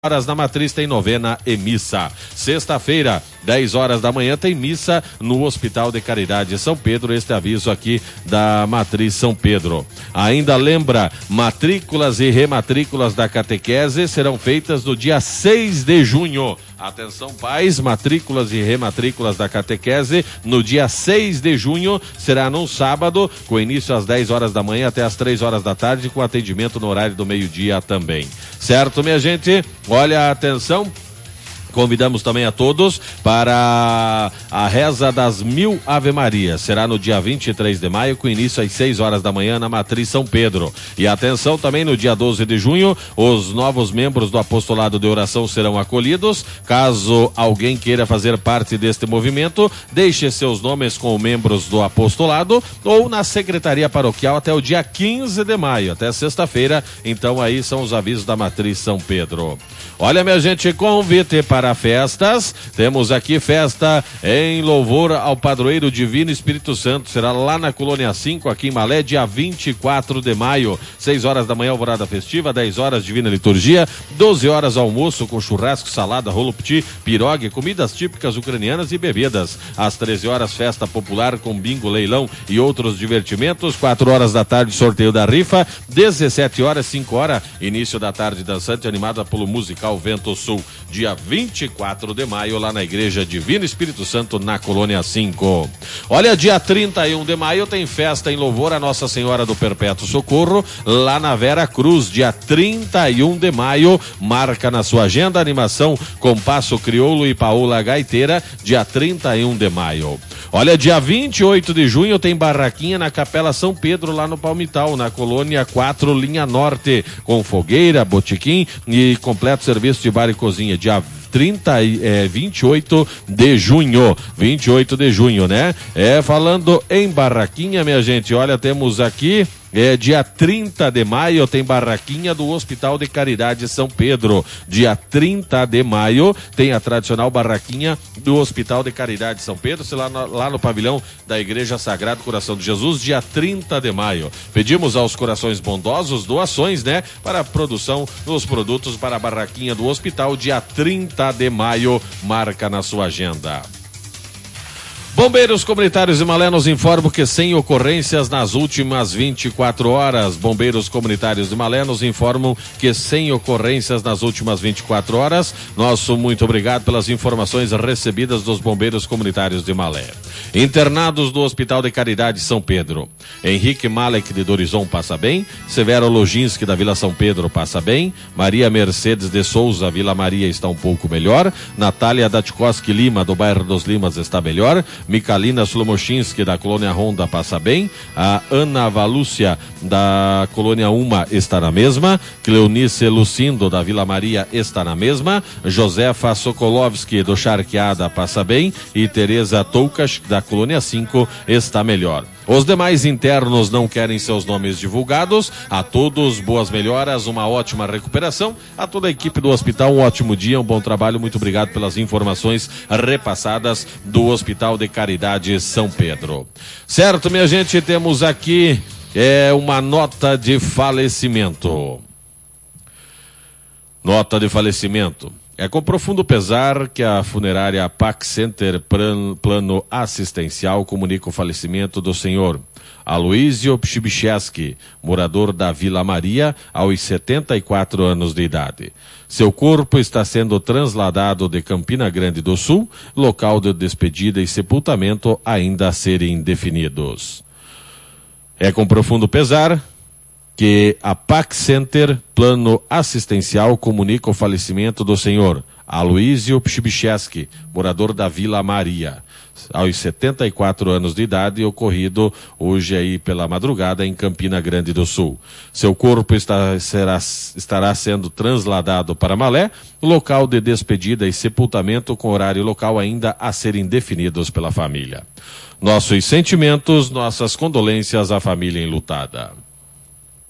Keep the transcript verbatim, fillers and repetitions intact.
horas na Matriz tem novena e missa. Sexta-feira, dez horas da manhã, tem missa no Hospital de Caridade São Pedro. Este aviso aqui da Matriz São Pedro. Ainda lembra, matrículas e rematrículas da catequese serão feitas no dia seis de junho. Atenção, pais, matrículas e rematrículas da catequese no dia seis de junho, será num sábado, com início às dez horas da manhã até às três horas da tarde, com atendimento no horário do meio-dia também. Certo, minha gente? Olha, atenção. Convidamos também a todos para a reza das mil Ave Marias. Será no dia vinte e três de maio, com início às seis horas da manhã na Matriz São Pedro. E atenção também, no dia doze de junho, os novos membros do apostolado de oração serão acolhidos. Caso alguém queira fazer parte deste movimento, deixe seus nomes com membros do apostolado ou na secretaria paroquial até o dia quinze de maio, até sexta-feira. Então aí são os avisos da Matriz São Pedro. Olha, minha gente, convite para festas. Temos aqui festa em louvor ao padroeiro Divino Espírito Santo. Será lá na Colônia cinco, aqui em Malé, dia vinte e quatro de maio. seis horas da manhã, alvorada festiva. dez horas, divina liturgia. doze horas, almoço com churrasco, salada, rolo petit, pirogue, comidas típicas ucranianas e bebidas. Às treze horas, festa popular com bingo, leilão e outros divertimentos. quatro horas da tarde, sorteio da rifa. dezessete horas, cinco horas, início da tarde dançante, animada pelo musical Vento Sul, dia vinte e quatro de maio, lá na Igreja Divino Espírito Santo, na Colônia cinco. Olha, dia trinta e um de maio tem festa em louvor a Nossa Senhora do Perpétuo Socorro, lá na Vera Cruz, dia trinta e um de maio, marca na sua agenda, animação Compasso Crioulo e Paola Gaiteira, dia trinta e um de maio. Olha, dia vinte e oito de junho tem barraquinha na Capela São Pedro, lá no Palmital, na Colônia quatro, linha norte, com fogueira, botequim e completo serviço de bar e cozinha, dia trinta, é, vinte e oito de junho, vinte e oito de junho, né? É, falando em barraquinha, minha gente, olha, temos aqui, é, dia trinta de maio, tem barraquinha do Hospital de Caridade São Pedro. Dia trinta de maio, tem a tradicional barraquinha do Hospital de Caridade São Pedro, lá no, lá no pavilhão da Igreja Sagrado Coração de Jesus, dia trinta de maio. Pedimos aos corações bondosos doações, né, para a produção dos produtos para a barraquinha do hospital, dia trinta de maio, marca na sua agenda. Bombeiros Comunitários de Malé nos informam que sem ocorrências nas últimas vinte e quatro horas. Bombeiros Comunitários de Malé nos informam que sem ocorrências nas últimas vinte e quatro horas. Nosso muito obrigado pelas informações recebidas dos Bombeiros Comunitários de Malé. Internados do Hospital de Caridade São Pedro: Henrique Malek de Dorizon passa bem, Severo Loginski da Vila São Pedro passa bem, Maria Mercedes de Souza, Vila Maria, está um pouco melhor, Natália Datkoski Lima do bairro dos Limas está melhor, Michalina Slomochinski da Colônia Ronda passa bem, a Ana Valúcia da Colônia Uma está na mesma, Cleonice Lucindo da Vila Maria está na mesma, Josefa Sokolovski do Charqueada passa bem e Tereza Toukas da Colônia cinco está melhor. Os demais internos não querem seus nomes divulgados. A todos, boas melhoras, uma ótima recuperação. A toda a equipe do hospital, um ótimo dia, um bom trabalho. Muito obrigado pelas informações repassadas do Hospital de Caridade São Pedro. Certo, minha gente, temos aqui é, uma nota de falecimento. Nota de falecimento. É com profundo pesar que a funerária Pax Center Plano Assistencial comunica o falecimento do senhor Aloysio Pshibicheski, morador da Vila Maria, aos setenta e quatro anos de idade. Seu corpo está sendo trasladado de Campina Grande do Sul, local de despedida e sepultamento ainda a serem definidos. É com profundo pesar que a Pax Center Plano Assistencial comunica o falecimento do senhor Aloysio Pshibicheski, morador da Vila Maria, aos setenta e quatro anos de idade, ocorrido hoje aí pela madrugada em Campina Grande do Sul. Seu corpo está, será, estará sendo trasladado para Malé, local de despedida e sepultamento com horário local ainda a serem definidos pela família. Nossos sentimentos, nossas condolências à família enlutada.